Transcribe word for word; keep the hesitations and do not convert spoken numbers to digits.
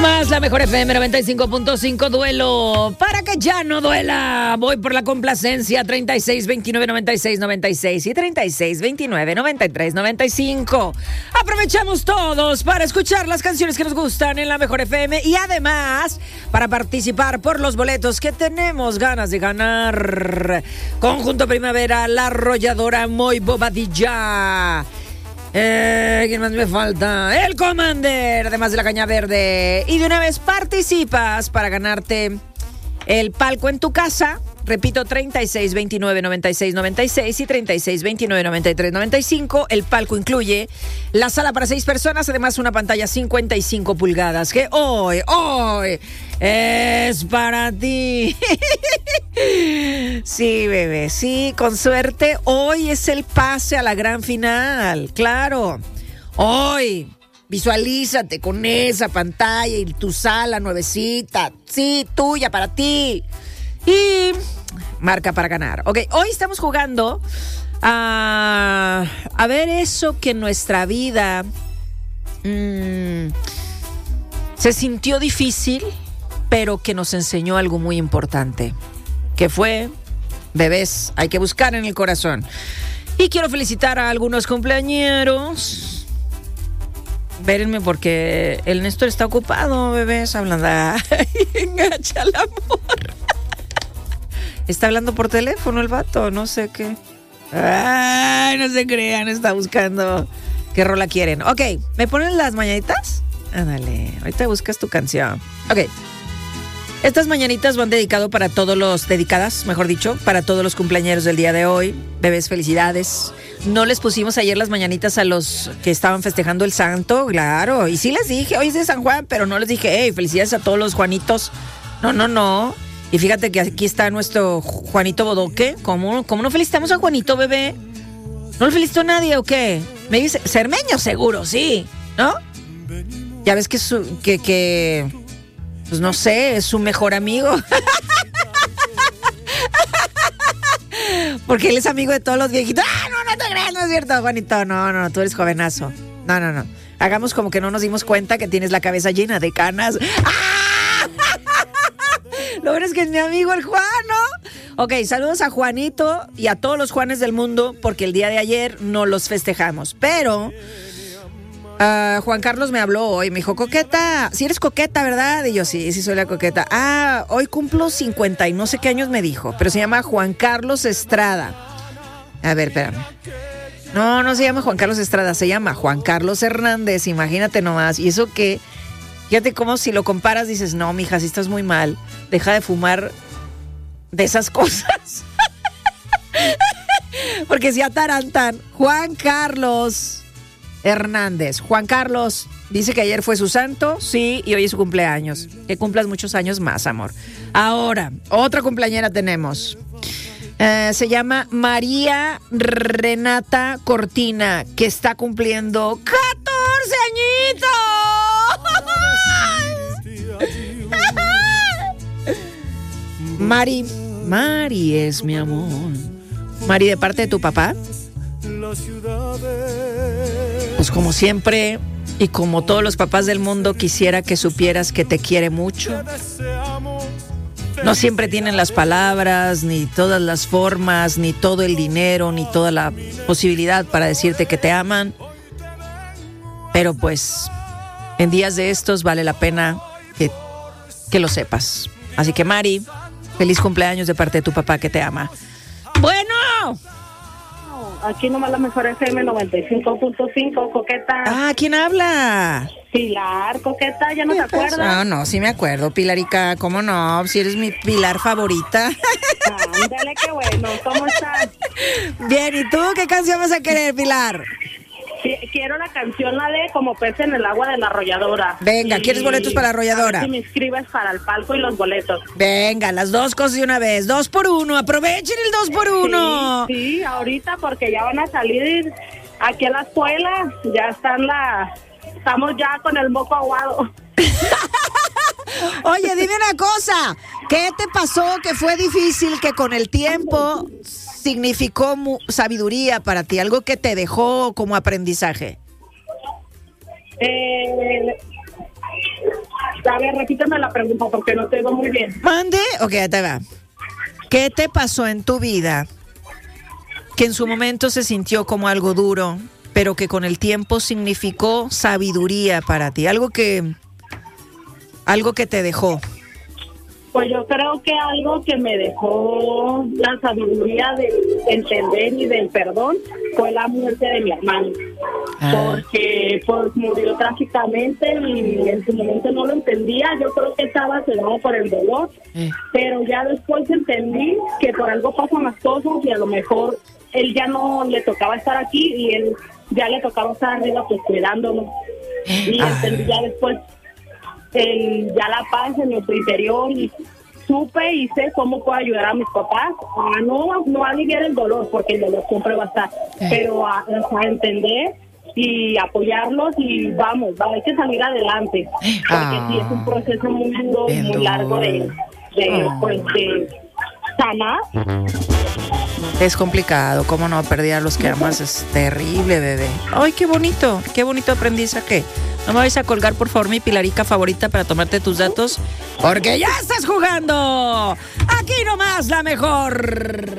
Más la mejor F M noventa y cinco punto cinco, duelo para que ya no duela. Voy por la complacencia. Treinta y seis veintinueve noventa y seis noventa y seis y treinta y seis veintinueve noventa y tres noventa y cinco. Aprovechamos todos para escuchar las canciones que nos gustan en la mejor F M y además para participar por los boletos que tenemos ganas de ganar. Conjunto Primavera, La Arrolladora, Muy Bobadilla. Eh, ¿Quién más me falta? El Commander, además de la Caña Verde. Y de una vez participas para ganarte el palco en tu casa. Repito, treinta y seis veintinueve noventa y seis noventa y seis y treinta y seis veintinueve noventa y tres noventa y cinco. El palco incluye la sala para seis personas, además una pantalla cincuenta y cinco pulgadas que hoy, hoy es para ti. Sí, bebé, sí, con suerte hoy es el pase a la gran final, claro. Hoy visualízate con esa pantalla y tu sala nuevecita, sí, tuya, para ti. Y marca para ganar. Ok, hoy estamos jugando a, a ver eso que en nuestra vida mmm, se sintió difícil, pero que nos enseñó algo muy importante. Que fue, bebés, hay que buscar en el corazón. Y quiero felicitar a algunos cumpleañeros. Espérenme porque el Néstor está ocupado, bebés, hablando. Ay, engancha el amor. Está hablando por teléfono el vato, no sé qué. Ay, no se crean, está buscando qué rola quieren. Ok, ¿me ponen las mañanitas? Ándale, ahorita buscas tu canción. Ok. Estas mañanitas van dedicado para todos los, dedicadas, mejor dicho, para todos los cumpleañeros del día de hoy. Bebés, felicidades. No les pusimos ayer las mañanitas a los que estaban festejando el santo, claro. Y sí les dije, hoy es de San Juan, pero no les dije, hey, felicidades a todos los Juanitos. No, no, no. Y fíjate que aquí está nuestro Juanito Bodoque. ¿Cómo, cómo no felicitamos a Juanito, bebé? ¿No lo felicitó nadie o qué? Me dice, Cermeño seguro, sí, ¿no? Ya ves que, su, que, que, pues no sé, es su mejor amigo. Porque él es amigo de todos los viejitos. ¡Ah, no, no te creas, no es cierto, Juanito! No, no, tú eres jovenazo. No, no, no. Hagamos como que no nos dimos cuenta que tienes la cabeza llena de canas. ¡Ah! Lo bueno es que es mi amigo el Juan, ¿no? Ok, saludos a Juanito y a todos los Juanes del mundo, porque el día de ayer no los festejamos. Pero uh, Juan Carlos me habló hoy, me dijo, coqueta, si eres coqueta, ¿verdad? Y yo, sí, sí soy la coqueta. Ah, hoy cumplo cincuenta y no sé qué años me dijo, pero se llama Juan Carlos Estrada. A ver, espérame. No, no se llama Juan Carlos Estrada, se llama Juan Carlos Hernández, imagínate nomás. Y eso que, fíjate cómo si lo comparas dices, no, mija, si estás muy mal, deja de fumar de esas cosas. Porque si atarantan. Juan Carlos Hernández. Juan Carlos dice que ayer fue su santo, sí, y hoy es su cumpleaños. Que cumplas muchos años más, amor. Ahora, otra cumpleañera tenemos. Uh, se llama María Renata Cortina, que está cumpliendo catorce añitos. Mari, Mari es mi amor. Mari, de parte de tu papá, pues como siempre y como todos los papás del mundo, quisiera que supieras que te quiere mucho. No siempre tienen las palabras, ni todas las formas, ni todo el dinero, ni toda la posibilidad para decirte que te aman. Pero pues, en días de estos vale la pena que, que lo sepas. Así que, Mari, feliz cumpleaños de parte de tu papá que te ama. Bueno. Aquí nomás la mejor F M noventa y cinco punto cinco, coqueta. Ah, ¿quién habla? Pilar, coqueta, ¿ya no te acuerdas? No, no, sí me acuerdo, Pilarica, ¿cómo no? Si eres mi Pilar favorita. Ándale, qué bueno, ¿cómo estás? Bien, ¿y tú qué canción vas a querer, Pilar? Quiero la canción, la de Como pez en el agua de La Arrolladora. Venga, y ¿quieres boletos para La Arrolladora? A ver si me inscribes para el palco y los boletos. Venga, las dos cosas de una vez, dos por uno, aprovechen el dos por uno. Sí, sí, ahorita porque ya van a salir aquí a la escuela, ya están la... Estamos ya con el moco aguado. Oye, dime una cosa, ¿qué te pasó que fue difícil, que con el tiempo significó mu- sabiduría para ti, algo que te dejó como aprendizaje? Eh, A ver, repíteme la pregunta porque no te digo muy bien. Mande, ok, ya te va. ¿Qué te pasó en tu vida que en su momento se sintió como algo duro, pero que con el tiempo significó sabiduría para ti? Algo que, algo que te dejó. Pues yo creo que algo que me dejó la sabiduría de entender y del perdón fue la muerte de mi hermano. Ah. Porque pues murió trágicamente y en su momento no lo entendía. Yo creo que estaba cegado por el dolor, eh. pero ya después entendí que por algo pasan las cosas y a lo mejor él ya no le tocaba estar aquí y él ya le tocaba estar arriba pues cuidándolo. Y ah. entendí ya después el, ya la paz en nuestro interior y supe y sé cómo puedo ayudar a mis papás a no, no aliviar el dolor, porque el dolor siempre va a estar, eh. pero a, a entender y apoyarlos y vamos, va, hay que salir adelante, porque ah. sí es un proceso muy duro y muy largo de, de, oh. pues, de sanar. Es complicado, cómo no, perder a los que amas es terrible, bebé. Ay, qué bonito, qué bonito aprendizaje. No me vais a colgar, por favor, mi pilarica favorita para tomarte tus datos, porque ya estás jugando. Aquí nomás la mejor.